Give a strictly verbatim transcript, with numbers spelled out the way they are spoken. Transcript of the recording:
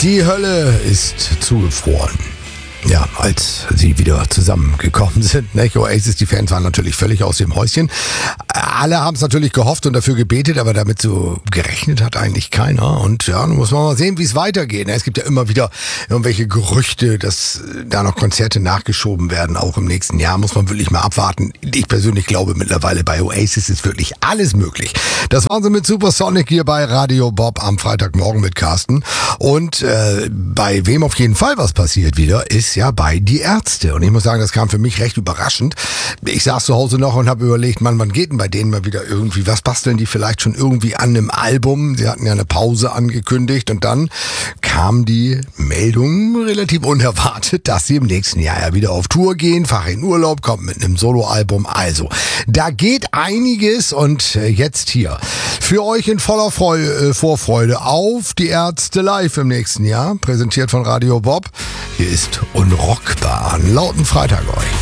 Die Hölle ist zugefroren. Ja, als sie wieder zusammengekommen sind. Ne? Oasis, die Fans waren natürlich völlig aus dem Häuschen. Alle haben es natürlich gehofft und dafür gebetet, aber damit so gerechnet hat eigentlich keiner. Und ja, nun muss man mal sehen, wie es weitergeht. Es gibt ja immer wieder irgendwelche Gerüchte, dass da noch Konzerte nachgeschoben werden, auch im nächsten Jahr. Muss man wirklich mal abwarten. Ich persönlich glaube mittlerweile, bei Oasis ist wirklich alles möglich. Das waren sie mit Supersonic hier bei Radio Bob am Freitagmorgen mit Carsten. Und äh, bei wem auf jeden Fall was passiert wieder, ist ja bei Die Ärzte. Und ich muss sagen, das kam für mich recht überraschend. Ich saß zu Hause noch und habe überlegt, Mann, wann geht denn bei denen mal wieder irgendwie, was basteln die vielleicht schon irgendwie an einem Album? Sie hatten ja eine Pause angekündigt und dann kam die Meldung relativ unerwartet, dass sie im nächsten Jahr ja wieder auf Tour gehen, fahren in Urlaub, kommt mit einem Soloalbum. Also, da geht einiges und jetzt hier für euch in voller Freude, äh, Vorfreude auf Die Ärzte live im nächsten Jahr, präsentiert von Radio Bob. Hier ist Unrockbar. Einen lauten Freitag euch.